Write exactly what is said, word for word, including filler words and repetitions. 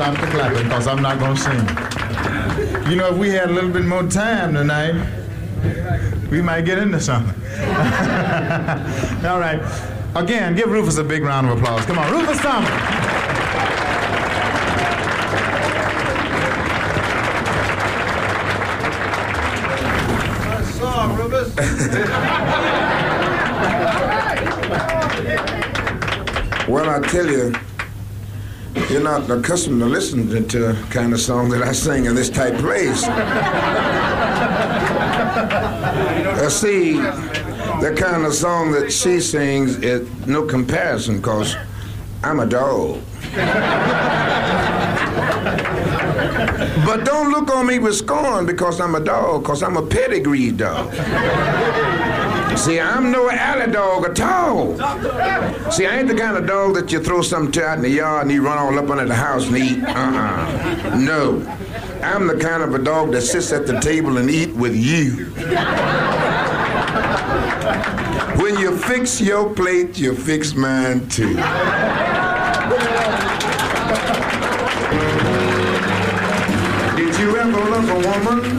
stop the clapping because I'm not going to sing. You know, if we had a little bit more time tonight, we might get into something. All right. Again, give Rufus a big round of applause. Come on, Rufus Thomas. Nice song, Rufus. Well, I tell you, you're not accustomed to listening to the kind of song that I sing in this tight place. uh, see, the kind of song that she sings is no comparison, because I'm a dog. But don't look on me with scorn because I'm a dog, because I'm a pedigree dog. See, I'm no alley dog at all. See, I ain't the kind of dog that you throw something to out in the yard and he run all up under the house and eat. Uh-uh. No. I'm the kind of a dog that sits at the table and eat with you. When you fix your plate, you fix mine too. Did you ever love a woman